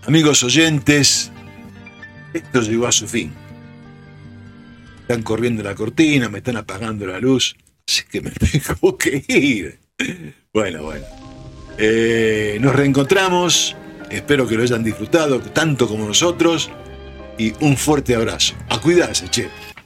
Amigos oyentes, esto llegó a su fin. Están corriendo la cortina, me están apagando la luz, así que me tengo que ir. Bueno. Nos reencontramos, espero que lo hayan disfrutado tanto como nosotros y un fuerte abrazo. A cuidarse, che.